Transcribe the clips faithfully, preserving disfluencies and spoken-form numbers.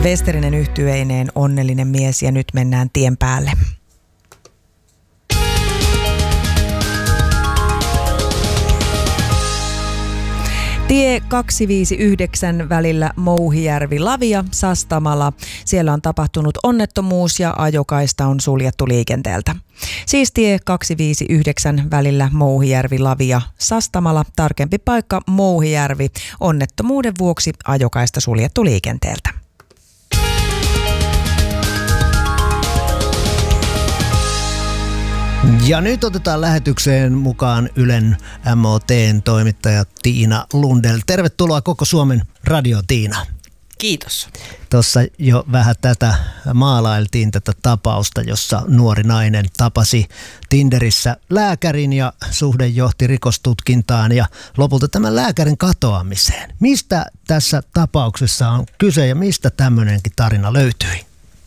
Westerinen yhtyeineen onnellinen mies ja nyt mennään tien päälle. Tie kaksisataaviisikymmentäyhdeksän välillä Mouhijärvi-Lavia, Sastamala. Siellä on tapahtunut onnettomuus ja ajokaista on suljettu liikenteeltä. Siis tie kaksisataaviisikymmentäyhdeksän välillä Mouhijärvi-Lavia, Sastamala. Tarkempi paikka Mouhijärvi. Onnettomuuden vuoksi ajokaista suljettu liikenteeltä. Ja nyt otetaan lähetykseen mukaan Ylen M O T:n toimittaja Tiina Lundell. Tervetuloa Koko Suomen Radio, Tiina. Kiitos. Tuossa jo vähän tätä maalailtiin tätä tapausta, jossa nuori nainen tapasi Tinderissä lääkärin ja suhde johti rikostutkintaan ja lopulta tämän lääkärin katoamiseen. Mistä tässä tapauksessa on kyse ja mistä tämmöinenkin tarina löytyi?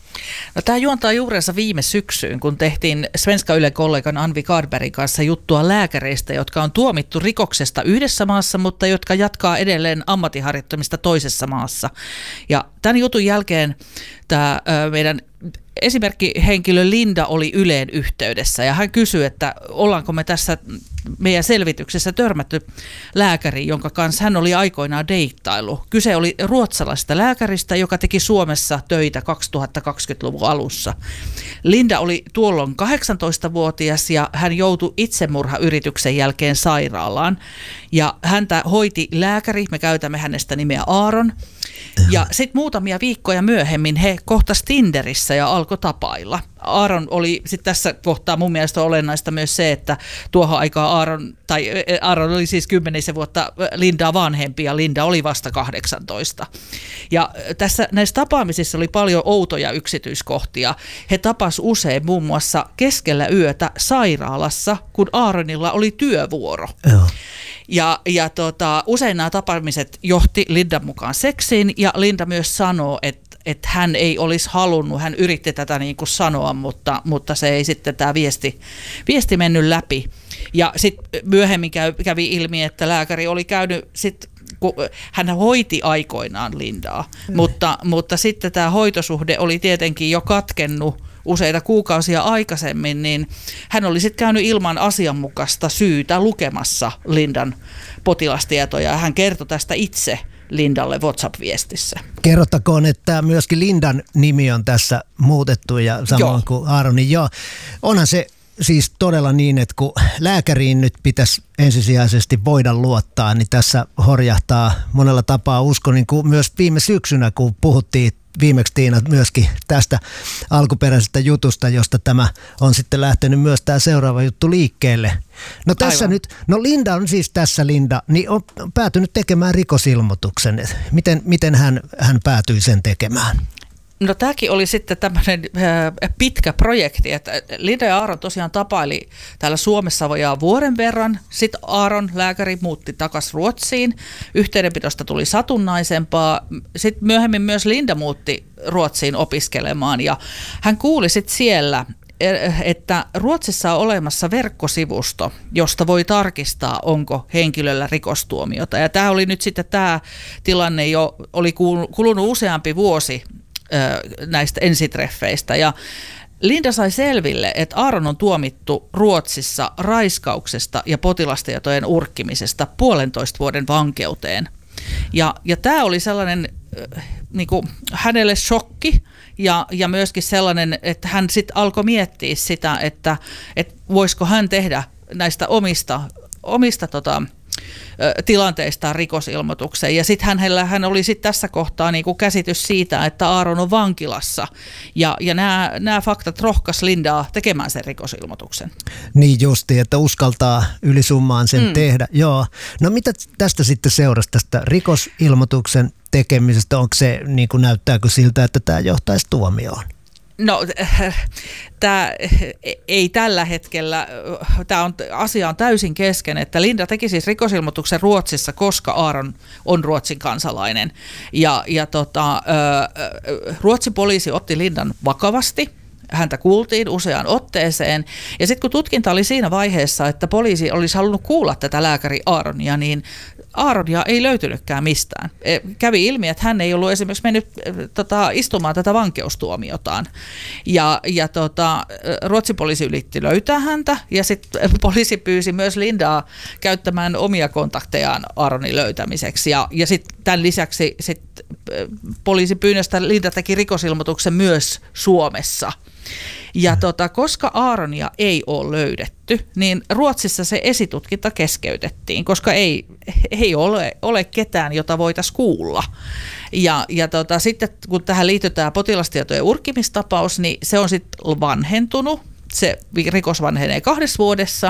No, tämä juontaa juurensa viime syksyyn, kun tehtiin Svenska Ylen kollegan Anvi Karbergin kanssa juttua lääkäreistä, jotka on tuomittu rikoksesta yhdessä maassa, mutta jotka jatkaa edelleen ammatinharjoittamista toisessa maassa. Ja tämän jutun jälkeen tämä meidän esimerkkihenkilö Linda oli Yleen yhteydessä ja hän kysyi, että ollaanko me tässä meidän selvityksessä törmätty lääkäriin, jonka kanssa hän oli aikoinaan deittailu. Kyse oli ruotsalaisesta lääkäristä, joka teki Suomessa töitä kaksituhattakaksikymmentäluvun alussa. Linda oli tuolloin kahdeksantoistavuotias ja hän joutui itsemurhayrityksen jälkeen sairaalaan. Ja häntä hoiti lääkäri, me käytämme hänestä nimeä Aaron. Ja sitten muutamia viikkoja myöhemmin he kohtasivat Tinderissä ja alkoi tapailla. Aaron oli sitten tässä kohtaa mun mielestä olennaista myös se, että tuohon aikaan Aaron, tai Aaron oli siis kymmenisen vuotta Lindaa vanhempi ja Linda oli vasta kahdeksantoista. Ja tässä näissä tapaamisissa oli paljon outoja yksityiskohtia. He tapasivat usein muun muassa keskellä yötä sairaalassa, kun Aaronilla oli työvuoro. Joo. Ja, ja tota, usein nämä tapaamiset johti Lindan mukaan seksiin ja Linda myös sanoo, että että hän ei olisi halunnut, hän yritti tätä niin kuin sanoa, mutta, mutta se ei sitten tämä viesti, viesti mennyt läpi. Ja sitten myöhemmin käy, kävi ilmi, että lääkäri oli käynyt, sit, kun hän hoiti aikoinaan Lindaa, mm. mutta, mutta sitten tämä hoitosuhde oli tietenkin jo katkennut useita kuukausia aikaisemmin, niin hän oli sitten käynyt ilman asianmukaista syytä lukemassa Lindan potilastietoja ja hän kertoi tästä itse Lindalle WhatsApp-viestissä. Kerrottakoon, että myöskin Lindan nimi on tässä muutettu ja samoin Joo. kuin Aaronin. Joo. Onhan se siis todella niin, että kun lääkäriin nyt pitäisi ensisijaisesti voida luottaa, niin tässä horjahtaa monella tapaa usko, niin kuin myös viime syksynä, kun puhuttiin viimeksi Tiina myöskin tästä alkuperäisestä jutusta, josta tämä on sitten lähtenyt myös tämä seuraava juttu liikkeelle. No tässä Aivan. nyt, no Linda on siis tässä Linda, niin on päätynyt tekemään rikosilmoituksen. Miten, miten hän, hän päätyi sen tekemään? No tämäkin oli sitten tämmöinen äh, pitkä projekti, että Linda ja Aaron tosiaan tapaili täällä Suomessa vajaa vuoden verran. Sitten Aaron, lääkäri, muutti takaisin Ruotsiin. Yhteydenpidosta tuli satunnaisempaa. Sitten myöhemmin myös Linda muutti Ruotsiin opiskelemaan ja hän kuuli sitten siellä, että Ruotsissa on olemassa verkkosivusto, josta voi tarkistaa, onko henkilöllä rikostuomiota. Ja tämä oli nyt sitten tämä tilanne jo, oli kulunut useampi vuosi näistä ensitreffeistä ja Linda sai selville, että Aaron on tuomittu Ruotsissa raiskauksesta ja potilastietojen urkkimisesta puolentoista vuoden vankeuteen. Ja, ja tämä oli sellainen niin kuin hänelle shokki ja, ja myöskin sellainen, että hän sitten alkoi miettiä sitä, että, että voisiko hän tehdä näistä omista, omista tota, tilanteistaan rikosilmoituksen. Ja sitten hänellä hän oli sit tässä kohtaa niinku käsitys siitä, että Aaron on vankilassa. Ja, ja nämä, nämä faktat rohkaisi Lindaa tekemään sen rikosilmoituksen. Niin justi, että uskaltaa ylisummaan sen mm. tehdä. Joo. No mitä tästä sitten seurasi tästä rikosilmoituksen tekemisestä? Onko se, niin kuin näyttääkö siltä, että tämä johtaisi tuomioon? No, tämä ei tällä hetkellä, tämä on, asia on täysin kesken, että Linda teki siis rikosilmoituksen Ruotsissa, koska Aaron on Ruotsin kansalainen. Ja, ja tota, Ruotsin poliisi otti Lindan vakavasti. Häntä kuultiin useaan otteeseen. Ja sitten kun tutkinta oli siinä vaiheessa, että poliisi olisi halunnut kuulla tätä lääkäri Aaronia, niin Aaronia ei löytynytkään mistään. Kävi ilmi, että hän ei ollut esimerkiksi mennyt tota, istumaan tätä vankeustuomiotaan. Ja, ja tota, Ruotsin poliisi yritti löytää häntä, ja sitten poliisi pyysi myös Lindaa käyttämään omia kontaktejaan Aaronin löytämiseksi. Ja, ja sitten tämän lisäksi sit poliisin pyynnöstä Linda teki rikosilmoituksen myös Suomessa. Ja tota, koska Aaronia ei ole löydetty, niin Ruotsissa se esitutkinta keskeytettiin, koska ei, ei ole, ole ketään, jota voitaisiin kuulla. Ja, ja tota, sitten kun tähän liittyy tämä potilastietojen urkkimistapaus, niin se on sitten vanhentunut. Se rikos vanhenee kahdessa vuodessa.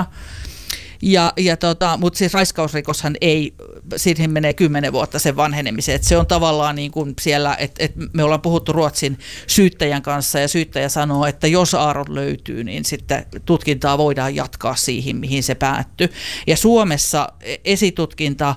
Ja, ja tota, mutta siis raiskausrikoshan ei, siihen menee kymmenen vuotta sen vanhenemiseen, että se on tavallaan niin kuin siellä, että, että me ollaan puhuttu Ruotsin syyttäjän kanssa ja syyttäjä sanoo, että jos Aaron löytyy, niin sitten tutkintaa voidaan jatkaa siihen, mihin se päättyy. Ja Suomessa esitutkinta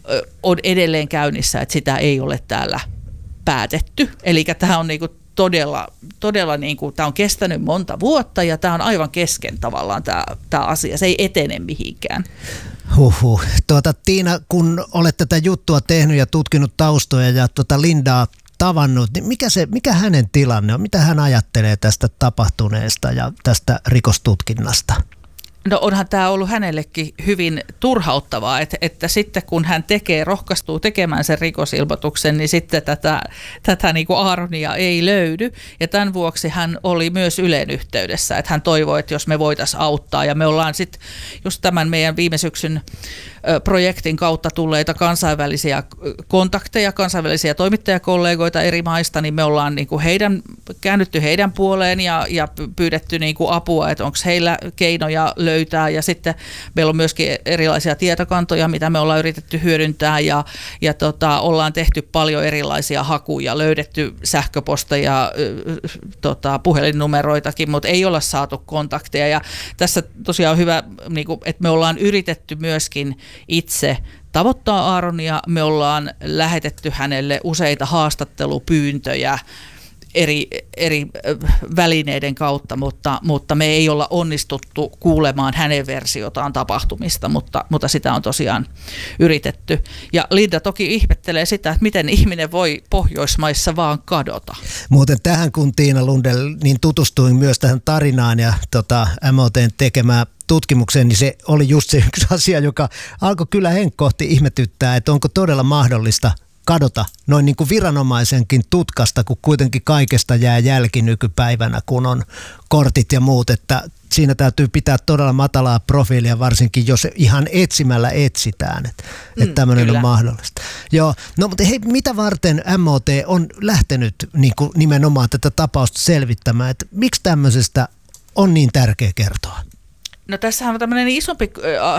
on edelleen käynnissä, että sitä ei ole täällä päätetty, eli tämä on niin kuin todella, todella niin kuin, tämä on kestänyt monta vuotta ja tämä on aivan kesken tavallaan tämä, tämä asia. Se ei etene mihinkään. Huhhuh. Tuota, Tiina, kun olet tätä juttua tehnyt ja tutkinut taustoja ja tuota Lindaa tavannut, niin mikä, se, mikä hänen tilanne on? Mitä hän ajattelee tästä tapahtuneesta ja tästä rikostutkinnasta? No onhan tämä ollut hänellekin hyvin turhauttavaa, että, että sitten kun hän tekee, rohkaistuu tekemään sen rikosilmoituksen, niin sitten tätä, tätä niin kuin Aaronia ei löydy. Ja tämän vuoksi hän oli myös Ylen yhteydessä, että hän toivoi, että jos me voitaisiin auttaa. Ja me ollaan sitten just tämän meidän viime syksyn projektin kautta tulleita kansainvälisiä kontakteja, kansainvälisiä toimittajakollegoita eri maista, niin me ollaan niin kuin heidän, käännytty heidän puoleen ja, ja pyydetty niin kuin apua, että onko heillä keinoja löytää. Ja sitten meillä on myöskin erilaisia tietokantoja, mitä me ollaan yritetty hyödyntää ja, ja tota, ollaan tehty paljon erilaisia hakuja, löydetty sähköposteja, tota, puhelinnumeroitakin, mutta ei olla saatu kontakteja. Ja tässä tosiaan on hyvä, niin kuin, että me ollaan yritetty myöskin itse tavoittaa Aaronia. Me ollaan lähetetty hänelle useita haastattelupyyntöjä eri, eri välineiden kautta, mutta, mutta me ei olla onnistuttu kuulemaan hänen versiotaan tapahtumista, mutta, mutta sitä on tosiaan yritetty. Ja Linda toki ihmettelee sitä, että miten ihminen voi Pohjoismaissa vaan kadota. Muuten tähän, kun Tiina Lundell, niin tutustuin myös tähän tarinaan ja tota, M O T:n tekemään tutkimukseen, niin se oli just se yksi asia, joka alkoi kyllä henkkohti ihmetyttää, että onko todella mahdollista kadota noin niin kuin viranomaisenkin tutkasta, kun kuitenkin kaikesta jää jälki nykypäivänä, kun on kortit ja muut, että siinä täytyy pitää todella matalaa profiilia, varsinkin jos ihan etsimällä etsitään, että, mm, että tämmöinen kyllä on mahdollista. Joo, no mutta hei, mitä varten M O T on lähtenyt niin kuin nimenomaan tätä tapausta selvittämään, että miksi tämmöisestä on niin tärkeä kertoa? No tässähän on tämmöinen isompi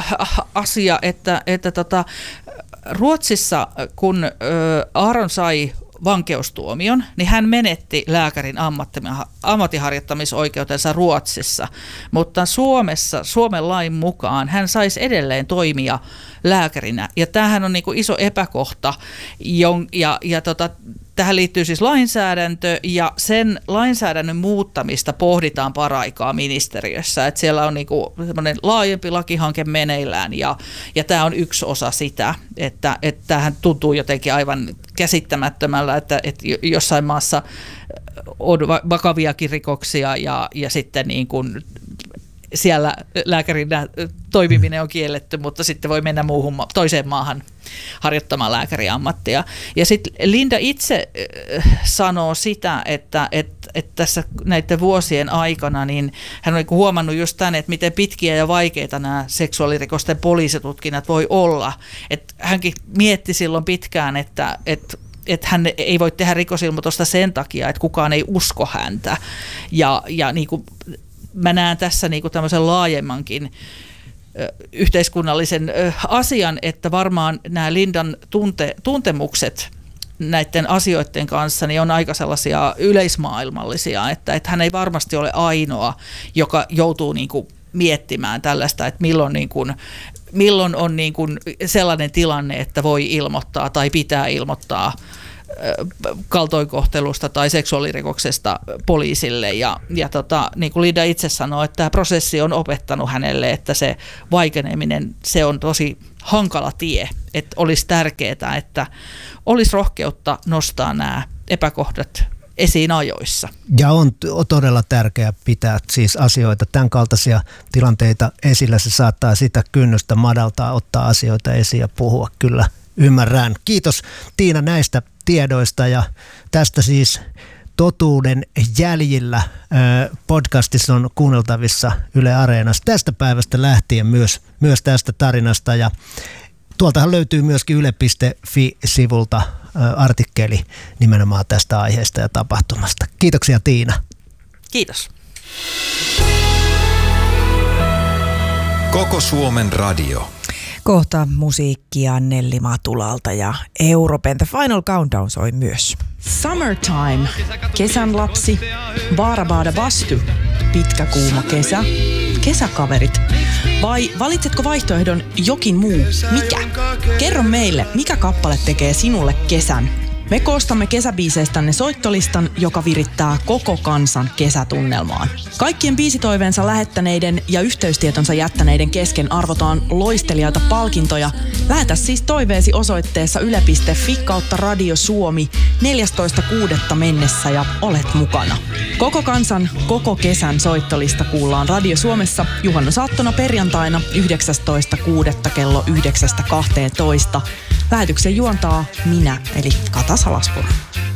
asia, että, että tota, Ruotsissa, kun Aaron sai vankeustuomion, niin hän menetti lääkärin ammattiharjoittamisoikeutensa Ruotsissa, mutta Suomessa, Suomen lain mukaan hän saisi edelleen toimia lääkärinä. Ja tämähän on niin kuin iso epäkohta, ja, ja tota, tähän liittyy siis lainsäädäntö, ja sen lainsäädännön muuttamista pohditaan paraikaa ministeriössä. Että siellä on niinku semmoinen laajempi lakihanke meneillään, ja, ja tämä on yksi osa sitä, että, että tämähän tuntuu jotenkin aivan käsittämättömällä, että, että jossain maassa on vakaviakin rikoksia, ja, ja sitten niin kuin siellä lääkärinä toimiminen on kielletty, mutta sitten voi mennä muuhun toiseen maahan harjoittamaan lääkäriammattia. Ja sitten Linda itse sanoo sitä, että, että, että tässä näiden vuosien aikana niin hän on huomannut just tämän, että miten pitkiä ja vaikeita nämä seksuaalirikosten poliisitutkinnat voi olla. Että hänkin mietti silloin pitkään, että, että että hän ei voi tehdä rikosilmoitusta sen takia, että kukaan ei usko häntä. Ja, ja niin kuin mä näen tässä niin kuin tämmöisen laajemmankin ö, yhteiskunnallisen ö, asian, että varmaan nämä Lindan tunte, tuntemukset näiden asioiden kanssa niin on aika sellaisia yleismaailmallisia, että, että hän ei varmasti ole ainoa, joka joutuu niin kuin miettimään tällaista, että milloin, niin kuin, milloin on niin kuin sellainen tilanne, että voi ilmoittaa tai pitää ilmoittaa kaltoinkohtelusta tai seksuaalirikoksesta poliisille. Ja, ja tota, niin kuin Linda itse sanoi, että tämä prosessi on opettanut hänelle, että se vaikeneminen, se on tosi hankala tie. Että olisi tärkeää, että olisi rohkeutta nostaa nämä epäkohdat esiin ajoissa. Ja on todella tärkeää pitää siis asioita, tämän kaltaisia tilanteita esillä. Se saattaa sitä kynnystä madaltaa, ottaa asioita esiin ja puhua. Kyllä, ymmärrän. Kiitos Tiina näistä tiedoista ja tästä siis Totuuden jäljillä podcastissa on kuunneltavissa Yle Areenassa tästä päivästä lähtien myös, myös tästä tarinasta. Ja tuoltahan löytyy myöskin yle piste fi-sivulta artikkeli nimenomaan tästä aiheesta ja tapahtumasta. Kiitoksia Tiina. Kiitos. Koko Suomen radio. Kohta musiikkia Nelli Matulalta ja Europen The Final Countdown soi myös. Summertime, kesän lapsi, Vaarabaada Bastu, pitkä kuuma kesä, kesäkaverit. Vai valitsetko vaihtoehdon jokin muu? Mikä? Kerro meille, mikä kappale tekee sinulle kesän. Me koostamme kesäbiiseistänne soittolistan, joka virittää koko kansan kesätunnelmaan. Kaikkien biisitoiveensa lähettäneiden ja yhteystietonsa jättäneiden kesken arvotaan loistelijaita palkintoja. Lähetä siis toiveesi osoitteessa yle piste fi kautta Radio Suomi neljästoista kuudetta mennessä ja olet mukana. Koko kansan, koko kesän soittolista kuullaan Radio Suomessa juhannusaattona perjantaina yhdeksästoista kuudetta kello yhdeksästä kahteentoista. Lähetyksen juontaa minä, eli Kata Salaspuro.